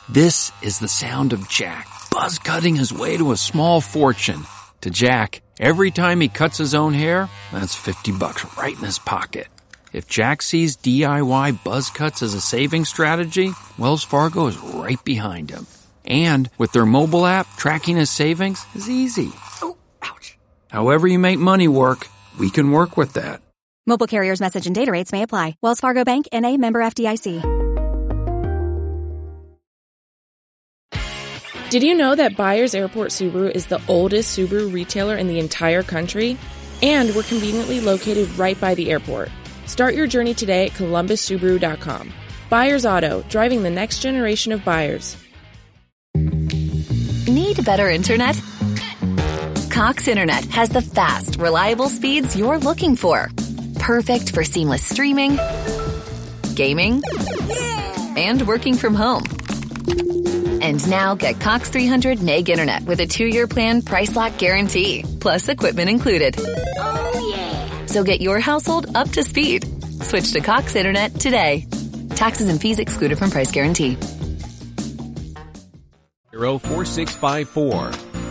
This is the sound of Jack, buzz cutting his way to a small fortune. To Jack, every time he cuts his own hair, that's $50 right in his pocket. If Jack sees DIY buzz cuts as a saving strategy, Wells Fargo is right behind him. And with their mobile app, tracking his savings is easy. Oh, ouch. However you make money work, we can work with that. Mobile carriers' message and data rates may apply. Wells Fargo Bank, N.A., member FDIC. Did you know that Byers Airport Subaru is the oldest Subaru retailer in the entire country? And we're conveniently located right by the airport. Start your journey today at columbussubaru.com. Byers Auto, driving the next generation of buyers. Need better internet? Cox Internet has the fast, reliable speeds you're looking for. Perfect for seamless streaming, gaming, and working from home. And now get Cox 300 meg internet with a 2-year plan, price lock guarantee, plus equipment included. Oh, yeah. So get your household up to speed. Switch to Cox Internet today. Taxes and fees excluded from price guarantee. 4654.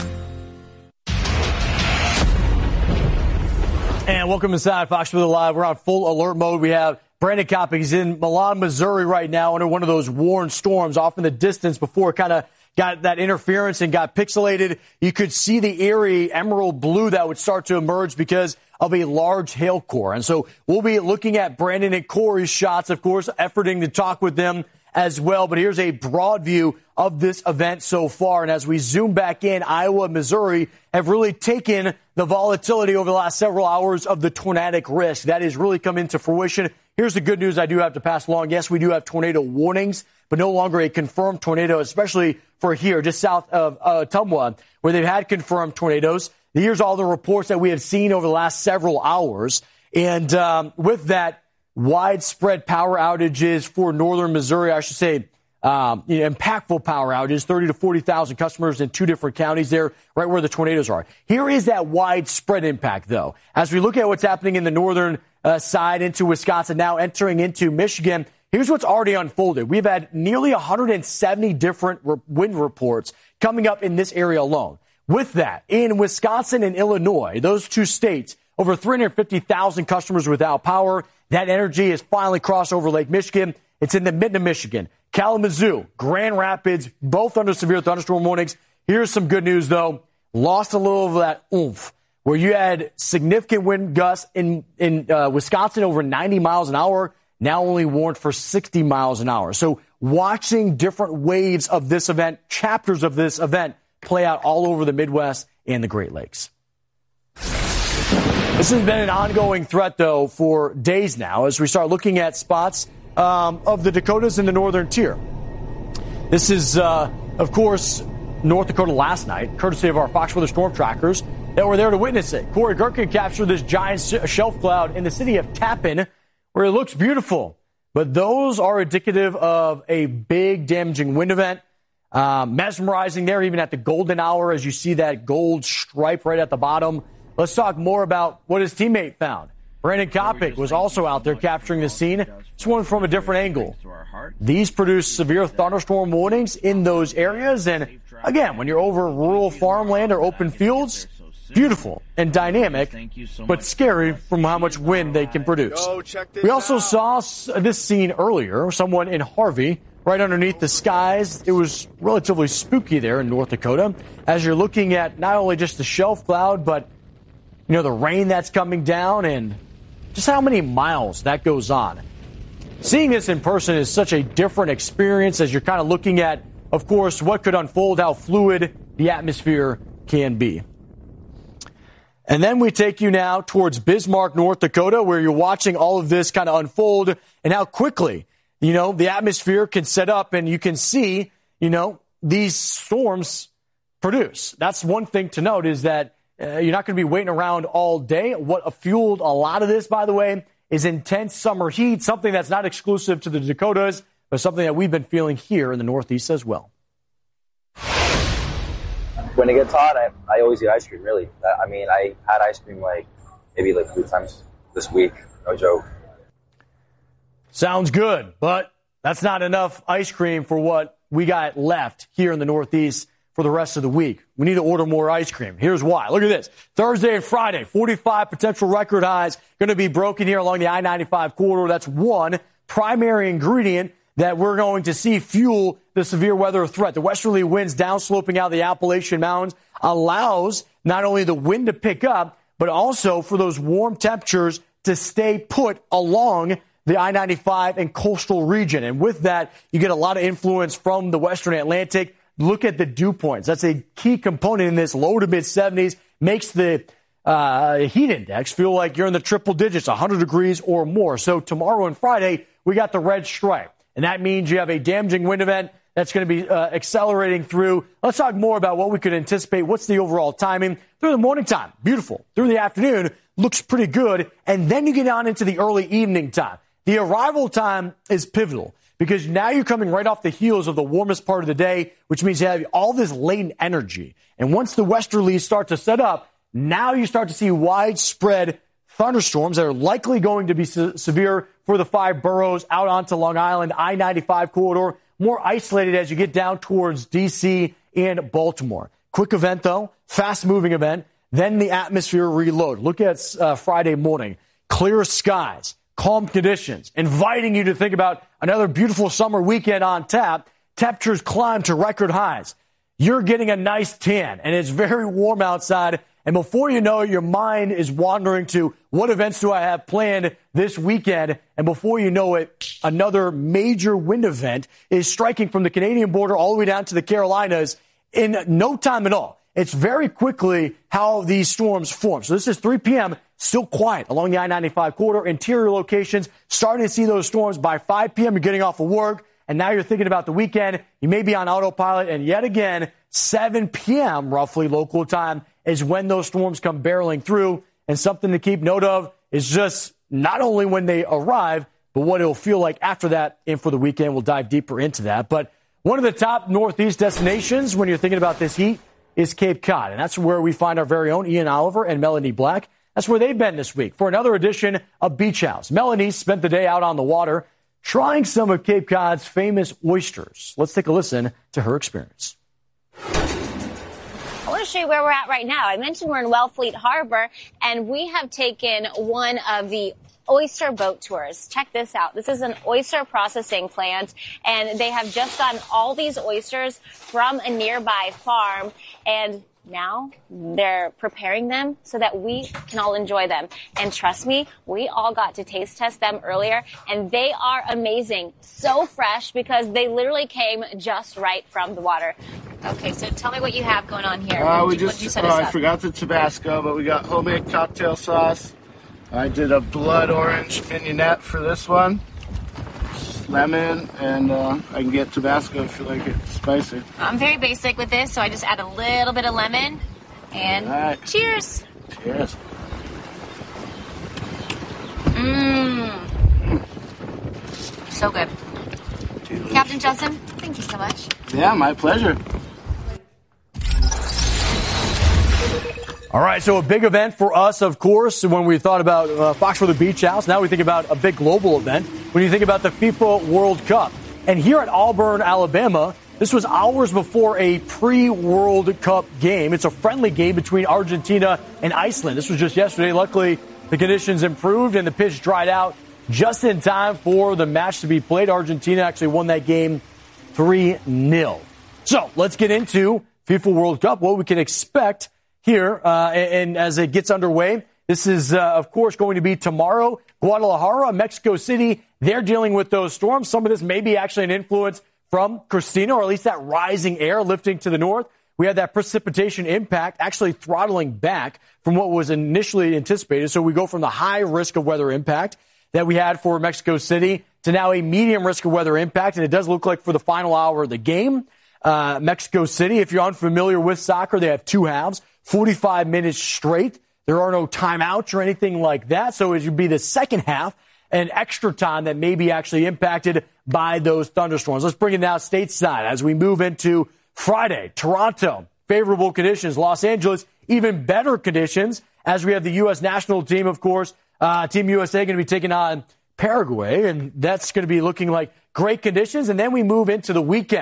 And welcome inside Fox Sports Live. We're on full alert mode. We have Brandon Kopping. He's in Milan, Missouri right now under one of those warned storms off in the distance before it kind of got that interference and got pixelated. You could see the eerie emerald blue that would start to emerge because of a large hail core. And so we'll be looking at Brandon and Corey's shots, of course, efforting to talk with them as well. But here's a broad view of this event so far. And as we zoom back in, Iowa and Missouri have really taken the volatility over the last several hours of the tornadic risk. That has really come into fruition. Here's the good news I do have to pass along. Yes, we do have tornado warnings, but no longer a confirmed tornado, especially for here, just south of Ottumwa, where they've had confirmed tornadoes. Here's all the reports that we have seen over the last several hours. And with that, widespread power outages for northern Missouri, I should say, impactful power outages, 30 to 40,000 customers in 2 different counties there, right where the tornadoes are. Here is that widespread impact, though. As we look at what's happening in the northern side into Wisconsin, now entering into Michigan, here's what's already unfolded. We've had nearly 170 different wind reports coming up in this area alone. With that, in Wisconsin and Illinois, those 2 states, over 350,000 customers without power. That energy has finally crossed over Lake Michigan. It's in the mid of Michigan. Kalamazoo, Grand Rapids, both under severe thunderstorm warnings. Here's some good news, though. Lost a little of that oomph, where you had significant wind gusts in Wisconsin over 90 miles an hour, now only warned for 60 miles an hour. So watching different waves of this event, chapters of this event, play out all over the Midwest and the Great Lakes. This has been an ongoing threat, though, for days now as we start looking at spots of the Dakotas in the northern tier. This is, of course, North Dakota last night, courtesy of our Fox Weather storm trackers that were there to witness it. Corey Gerken captured this giant shelf cloud in the city of Tappan, where it looks beautiful. But those are indicative of a big damaging wind event. Mesmerizing there, even at the golden hour, as you see that gold stripe right at the bottom. Let's talk more about what his teammate found. Brandon Kopping was also out there capturing the scene. This one from a different angle. These produce severe thunderstorm warnings in those areas. And again, when you're over rural farmland or open fields, beautiful and dynamic, but scary from how much wind they can produce. We also saw this scene earlier, someone in Harvey, right underneath the skies. It was relatively spooky there in North Dakota as you're looking at not only just the shelf cloud, but the rain that's coming down and just how many miles that goes on. Seeing this in person is such a different experience as you're kind of looking at, of course, what could unfold, how fluid the atmosphere can be. And then we take you now towards Bismarck, North Dakota, where you're watching all of this kind of unfold and how quickly, the atmosphere can set up and you can see, these storms produce. That's one thing to note is that you're not going to be waiting around all day. What fueled a lot of this, by the way, is intense summer heat, something that's not exclusive to the Dakotas, but something that we've been feeling here in the Northeast as well. When it gets hot, I always eat ice cream, really. I had ice cream maybe 3 times this week. No joke. Sounds good, but that's not enough ice cream for what we got left here in the Northeast for the rest of the week. We need to order more ice cream. Here's why. Look at this. Thursday and Friday, 45 potential record highs going to be broken here along the I-95 corridor. That's one primary ingredient that we're going to see fuel the severe weather threat. The westerly winds downsloping out of the Appalachian Mountains allows not only the wind to pick up, but also for those warm temperatures to stay put along the I-95 and coastal region. And with that, you get a lot of influence from the western Atlantic. Look at the dew points. That's a key component in this. Low to mid 70s makes the heat index feel like you're in the triple digits, 100 degrees or more. So tomorrow and Friday, we got the red stripe. And that means you have a damaging wind event that's going to be accelerating through. Let's talk more about what we could anticipate. What's the overall timing? Through the morning time, beautiful. Through the afternoon, looks pretty good. And then you get on into the early evening time. The arrival time is pivotal because now you're coming right off the heels of the warmest part of the day, which means you have all this latent energy. And once the westerlies start to set up, now you start to see widespread thunderstorms that are likely going to be severe for the 5 boroughs out onto Long Island, I-95 corridor, more isolated as you get down towards D.C. and Baltimore. Quick event, though, fast-moving event, then the atmosphere reload. Look at Friday morning. Clear skies, calm conditions, inviting you to think about another beautiful summer weekend on tap. Temperatures climb to record highs. You're getting a nice tan, and it's very warm outside. And before you know it, your mind is wandering to what events do I have planned this weekend? And before you know it, another major wind event is striking from the Canadian border all the way down to the Carolinas in no time at all. It's very quickly how these storms form. So this is 3 p.m., still quiet along the I-95 corridor. Interior locations starting to see those storms by 5 p.m. You're getting off of work, and now you're thinking about the weekend. You may be on autopilot, and yet again, 7 p.m. roughly local time is when those storms come barreling through. And something to keep note of is just not only when they arrive, but what it'll feel like after that and for the weekend. We'll dive deeper into that. But one of the top Northeast destinations when you're thinking about this heat is Cape Cod. And that's where we find our very own Ian Oliver and Melanie Black. That's where they've been this week for another edition of Beach House. Melanie spent the day out on the water trying some of Cape Cod's famous oysters. Let's take a listen to her experience. I want to show you where we're at right now. I mentioned we're in Wellfleet Harbor, and we have taken one of the oyster boat tours. Check this out. This is an oyster processing plant, and they have just gotten all these oysters from a nearby farm, and now they're preparing them so that we can all enjoy them. And trust me, we all got to taste test them earlier, and they are amazing. So fresh because they literally came just right from the water. Okay, so tell me what you have going on here. I forgot the Tabasco, but we got homemade cocktail sauce. I did a blood orange mignonette for this one. Lemon, and I can get Tabasco if you like it spicy. I'm very basic with this, so I just add a little bit of lemon. And right. Cheers. Cheers. So good. Delicious. Captain Justin, thank you so much. Yeah, my pleasure. All right, so a big event for us, of course, when we thought about Fox for the Beach House. Now we think about a big global event when you think about the FIFA World Cup. And here at Auburn, Alabama, this was hours before a pre-World Cup game. It's a friendly game between Argentina and Iceland. This was just yesterday. Luckily, the conditions improved and the pitch dried out just in time for the match to be played. Argentina actually won that game 3-0. So let's get into FIFA World Cup, what we can expect here, and as it gets underway. This is, of course, going to be tomorrow. Guadalajara, Mexico City, they're dealing with those storms. Some of this may be actually an influence from Christina, or at least that rising air lifting to the north. We had that precipitation impact actually throttling back from what was initially anticipated. So we go from the high risk of weather impact that we had for Mexico City to now a medium risk of weather impact. And it does look like for the final hour of the game, Mexico City, if you're unfamiliar with soccer, they have two halves, 45 minutes straight. There are no timeouts or anything like that. So it would be the second half, an extra time that may be actually impacted by those thunderstorms. Let's bring it now stateside as we move into Friday. Toronto, favorable conditions. Los Angeles, even better conditions as we have the U.S. national team, of course. Team USA going to be taking on Paraguay, and that's going to be looking like great conditions. And then we move into the weekend.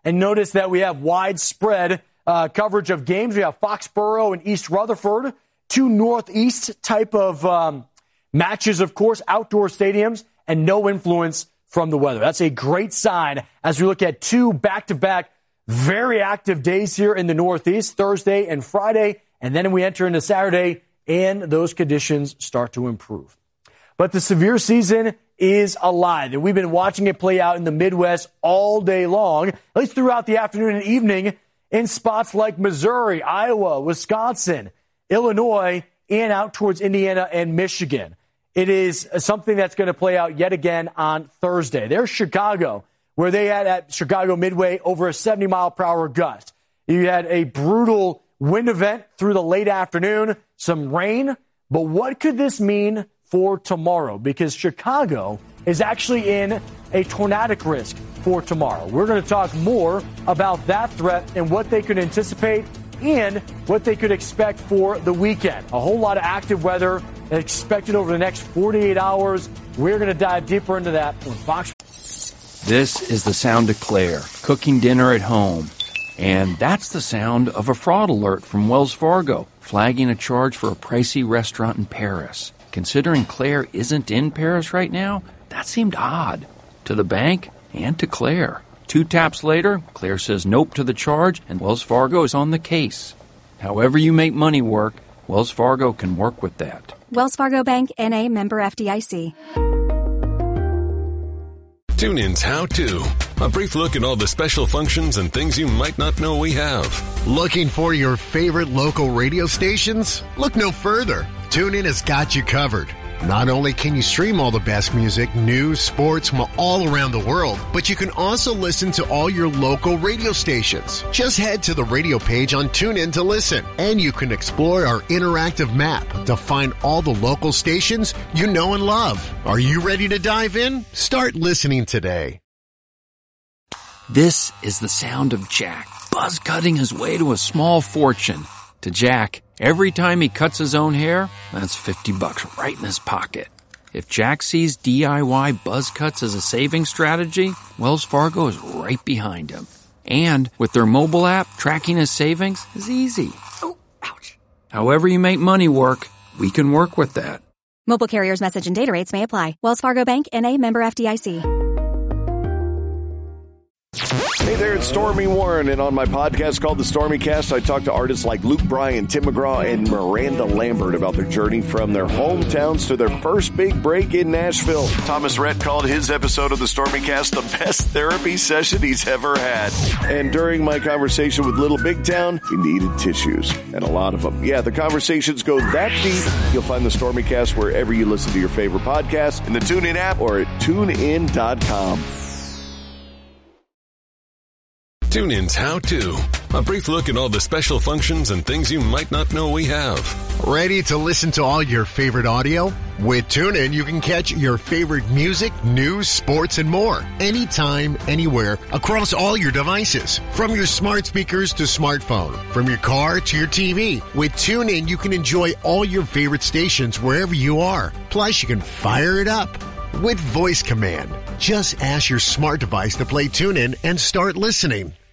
and notice that we have widespread coverage of games. We have Foxborough and East Rutherford, two Northeast type of matches, of course, outdoor stadiums, and no influence from the weather. That's a great sign as we look at two back-to-back very active days here in the Northeast, Thursday and Friday, and then we enter into Saturday, and those conditions start to improve. But the severe season is alive, and we've been watching it play out in the Midwest all day long, at least throughout the afternoon and evening, in spots like Missouri, Iowa, Wisconsin, Illinois, and out towards Indiana and Michigan. It is something that's going to play out yet again on Thursday. There's Chicago, where they had at Chicago Midway over a 70-mile-per-hour gust. You had a brutal wind event through the late afternoon, some rain. But what could this mean for tomorrow? Because Chicago is actually in a tornadic risk for tomorrow. We're going to talk more about that threat and what they could anticipate and what they could expect for the weekend. A whole lot of active weather expected over the next 48 hours. We're going to dive deeper into that on Fox. This is the sound of Claire cooking dinner at home. And that's the sound of a fraud alert from Wells Fargo, flagging a charge for a pricey restaurant in Paris. Considering Claire isn't in Paris right now, that seemed odd to the bank and to Claire. 2 taps later, Claire says nope to the charge, and Wells Fargo is on the case. However you make money work, Wells Fargo can work with that. Wells Fargo Bank, N.A., member FDIC. TuneIn's How To. A brief look at all the special functions and things you might not know we have. Looking for your favorite local radio stations? Look no further. TuneIn has got you covered. Not only can you stream all the best music, news, sports from all around the world, but you can also listen to all your local radio stations. Just head to the radio page on TuneIn to listen, and you can explore our interactive map to find all the local stations you know and love. Are you ready to dive in? Start listening today. This is the sound of Jack, buzz cutting his way to a small fortune. To Jack, every time he cuts his own hair, that's $50 right in his pocket. If Jack sees DIY buzz cuts as a saving strategy, Wells Fargo is right behind him. And with their mobile app, tracking his savings is easy. Oh, ouch. However you make money work, we can work with that. Mobile carriers' message and data rates may apply. Wells Fargo Bank, N.A., member FDIC. Hey there, it's Stormy Warren, and on my podcast called The Stormy Cast, I talk to artists like Luke Bryan, Tim McGraw, and Miranda Lambert about their journey from their hometowns to their first big break in Nashville. Thomas Rhett called his episode of The Stormy Cast the best therapy session he's ever had. And during my conversation with Little Big Town, he needed tissues, and a lot of them. Yeah, the conversations go that deep. You'll find The Stormy Cast wherever you listen to your favorite podcast, in the TuneIn app or at TuneIn.com. TuneIn's How To. A brief look at all the special functions and things you might not know we have. Ready to listen to all your favorite audio? With TuneIn, you can catch your favorite music, news, sports, and more. Anytime, anywhere, across all your devices. From your smart speakers to smartphone. From your car to your TV. With TuneIn, you can enjoy all your favorite stations wherever you are. Plus, you can fire it up with voice command. Just ask your smart device to play TuneIn and start listening.